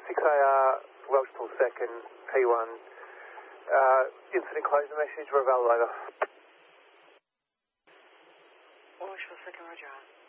6AR, Welshpool 2nd, P1. Incident closure message, Ravel over. Welshpool 2nd, roger.